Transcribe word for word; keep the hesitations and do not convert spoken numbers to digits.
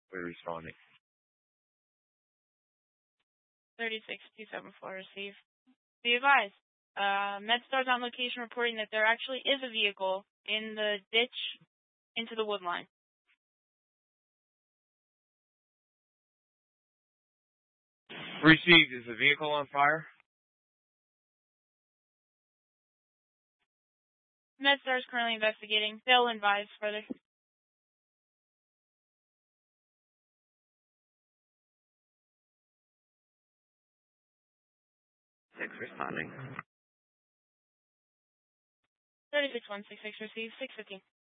We're responding. thirty-six two seven four, receive. Be advised, uh, MedStar's on location reporting that there actually is a vehicle in the ditch into the wood line. Received. Is the vehicle on fire? MedStar is currently investigating. They'll advise further. Six responding. thirty-six one six six, receive. six fifteen.